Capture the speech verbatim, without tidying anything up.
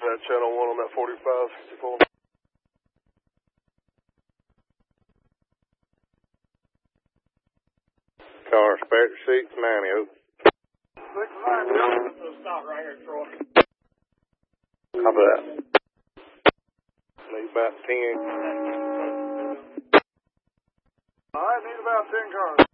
that channel one on that forty-five sixty-four. Car spare six ninety. six ninety. Stop right here, Troy. Copy that. Need about ten. All right, need about ten cars.